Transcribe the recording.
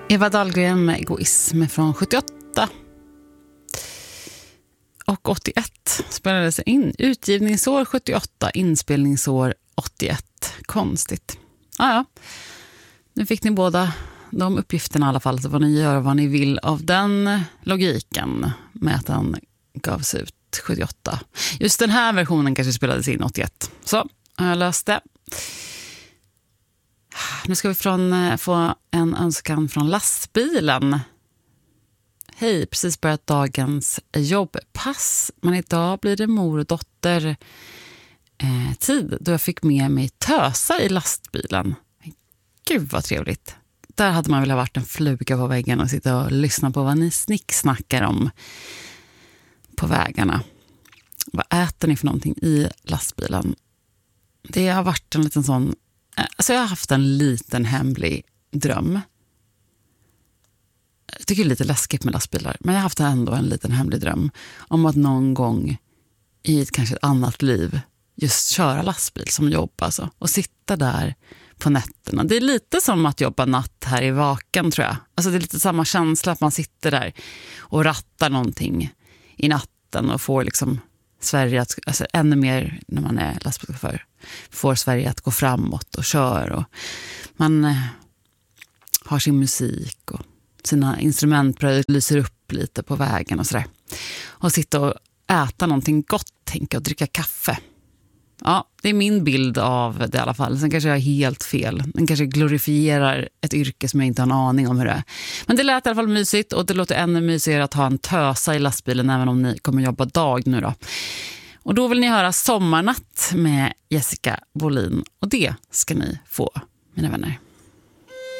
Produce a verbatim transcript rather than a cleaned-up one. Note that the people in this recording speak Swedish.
Eva Dahlgren med Egoism från sjuttioåtta. Och åttioett spelades in. Utgivningsår sjuttioåtta, inspelningsår åttioett. Konstigt. Ah, ja, nu fick ni båda de uppgifterna i alla fall. Så vad ni gör, vad ni vill av den logiken med att den gavs ut sjuttioåtta. Just den här versionen kanske spelades in åttioett. Så, har jag löst det. Nu ska vi från, få en önskan från lastbilen. Hej, precis börjat dagens jobbpass. Men idag blir det mor och dotter eh, tid då jag fick med mig tösa i lastbilen. Gud vad trevligt. Där hade man väl varit en fluga på väggen och sitta och lyssna på vad ni snicksnackar om på vägarna. Vad äter ni för någonting i lastbilen? Det har varit en liten sån... Alltså jag har haft en liten hemlig dröm. Jag tycker det är lite läskigt med lastbilar. Men jag har haft ändå en liten hemlig dröm om att någon gång i ett kanske ett annat liv just köra lastbil som jobb alltså. Och sitta där på nätterna. Det är lite som att jobba natt här i Vaken tror jag. Alltså det är lite samma känsla att man sitter där och rattar någonting i natten och får liksom Sverige att, alltså ännu mer när man är lastbilschaufför, får Sverige att gå framåt och kör och man eh, har sin musik och sina instrument lyser upp lite på vägen och sådär. Och sitta och äta någonting gott, tänka och dricka kaffe. Ja, det är min bild av det i alla fall. Sen kanske jag är helt fel. Den kanske glorifierar ett yrke som jag inte har en aning om hur det är. Men det lät i alla fall mysigt och det låter ännu mysigare att ha en tösa i lastbilen även om ni kommer jobba dag nu då. Och då vill ni höra Sommarnatt med Jessica Bolin och det ska ni få, mina vänner.